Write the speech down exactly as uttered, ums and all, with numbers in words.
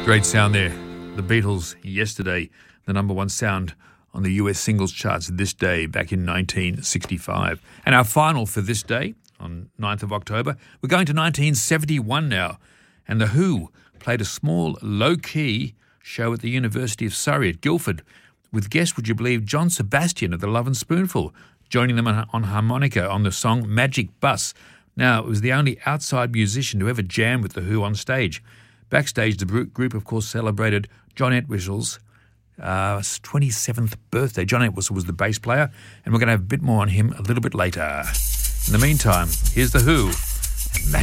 Great sound there. The Beatles, Yesterday, the number one sound on the U S singles charts this day back in nineteen sixty-five. And our final for this day, on ninth of October, we're going to nineteen seventy-one now. And The Who played a small, low-key show at the University of Surrey at Guildford with guest, would you believe, John Sebastian of the Love and Spoonful, joining them on, on harmonica on the song Magic Bus. Now, it was the only outside musician to ever jam with The Who on stage. Backstage, the group, of course, celebrated John Entwistle's uh, twenty-seventh birthday. John Entwistle was the bass player, and we're going to have a bit more on him a little bit later. In the meantime, here's The Who. Magic